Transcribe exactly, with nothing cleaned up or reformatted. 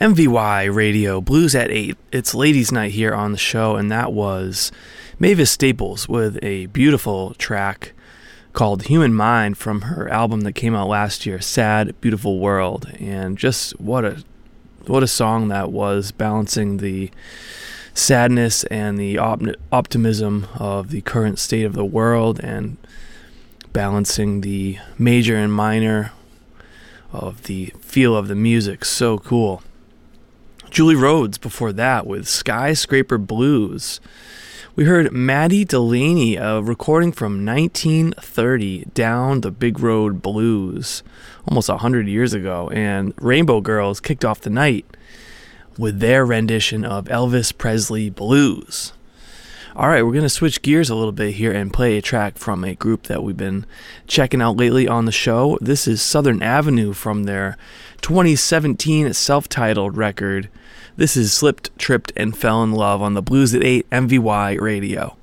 M V Y Radio, Blues at eight. It's ladies' night here on the show, and that was Mavis Staples with a beautiful track called Human Mind from her album that came out last year, Sad, Beautiful World. And just what a what a song that was, balancing the sadness and the op- optimism of the current state of the world, and balancing the major and minor of the feel of the music. So cool. Julie Rhodes before that with Skyscraper Blues. We heard Maddie Delaney, a recording from nineteen thirty, Down the Big Road Blues, almost one hundred years ago. And Rainbow Girls kicked off the night with their rendition of Elvis Presley Blues. All right, we're going to switch gears a little bit here and play a track from a group that we've been checking out lately on the show. This is Southern Avenue from their twenty seventeen self-titled record. This is Slipped, Tripped, and Fell in Love on the Blues at eight M V Y Radio.